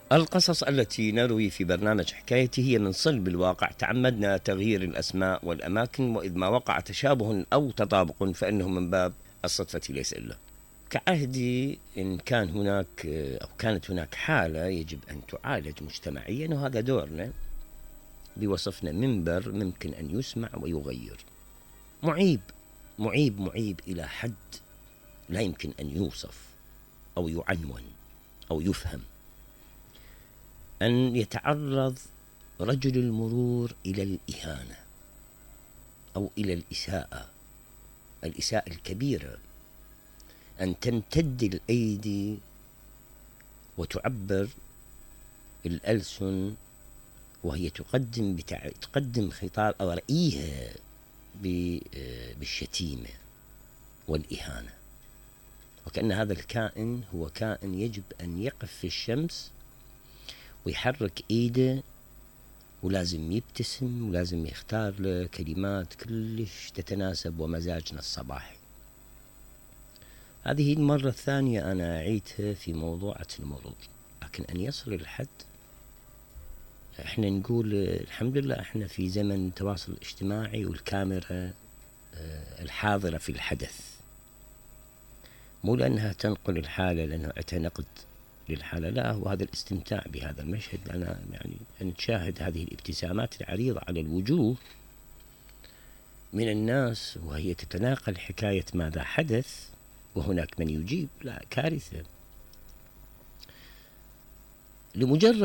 القصص التي نروي في برنامج حكايتي هي من صلب الواقع، تعمدنا تغيير الأسماء والأماكن، وإذ ما وقع تشابه أو تطابق فإنه من باب الصدفة ليس إلا. كعهدي إن كان هناك أو كانت هناك حالة يجب أن تعالج مجتمعيا، وهذا دورنا بوصفنا منبر ممكن أن يسمع ويغير. معيب إلى حد لا يمكن أن يوصف أو يعنون أو يفهم، أن يتعرض رجل المرور إلى الإهانة أو إلى الإساءة الكبيرة، أن تمتد الأيدي وتعبر الألسن وهي تقدم خطاب أو رأيها بالشتيمة والإهانة، وكأن هذا الكائن هو كائن يجب أن يقف في الشمس ويحرك إيده، ولازم يبتسم، ولازم يختار له كلمات كلش تتناسب ومزاجنا الصباحي. هذه المرة الثانية أنا أعيدها في موضوعة المرور، لكن أن يصل الحد احنا نقول الحمد لله احنا في زمن التواصل الاجتماعي والكاميرا الحاضرة في الحدث، مو لأنها تنقل الحالة لأنها نقد للحالة، لا، وهذا الاستمتاع بهذا المشهد. أنا يعني أن تشاهد هذه الابتسامات العريضة على الوجوه من الناس وهي تتناقل حكاية ماذا حدث وهناك من يجيب، لا، كارثة. لمجرد